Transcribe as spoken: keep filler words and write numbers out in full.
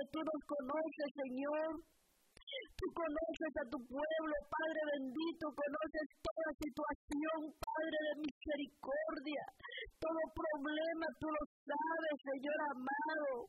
tú nos conoces, Señor. Tú conoces a tu pueblo, Padre bendito, conoces toda situación, Padre de misericordia. Todo problema tú lo sabes, Señor amado.